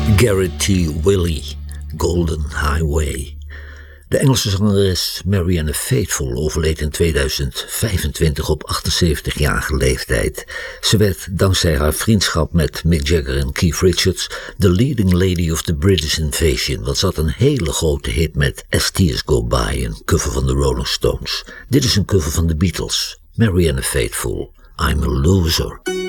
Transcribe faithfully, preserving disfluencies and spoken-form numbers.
Garrett T. Willey, Golden Highway. De Engelse zangeres Marianne Faithfull overleed in tweeduizend vijfentwintig op achtenzeventigjarige leeftijd. Ze werd dankzij haar vriendschap met Mick Jagger en Keith Richards de leading lady of the British Invasion, want ze had een hele grote hit met As Tears Go By, een cover van de Rolling Stones. Dit is een cover van de Beatles, Marianne Faithfull, I'm a Loser.